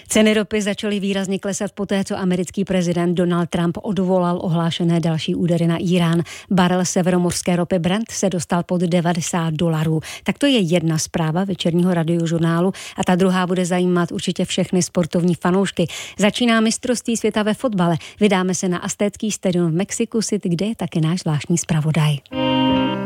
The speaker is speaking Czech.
Ceny ropy začaly výrazně klesat poté, co americký prezident Donald Trump odvolal ohlášené další údery na Írán. Barel severomořské ropy Brent se dostal pod $90. Tak to je jedna zpráva večerního radiožurnálu a ta druhá bude zajímat určitě všechny sportovní fanoušky. Začíná mistrovství světa ve fotbale. Vydáme se na Aztécký stadion v Mexico City, kde je taky náš zvláštní zpravodaj.